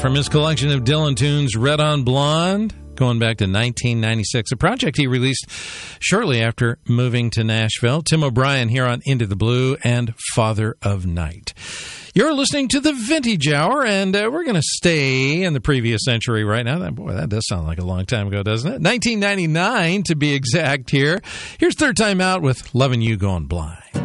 from his collection of Dylan tunes, Red on Blonde, going back to 1996, a project he released shortly after moving to Nashville. Tim O'Brien here on Into the Blue and Father of Night. You're listening to the Vintage Hour, and we're going to stay in the previous century right now. That does sound like a long time ago, doesn't it? 1999 to be exact here. Here's Third Time Out with Lovin' You Going Blind.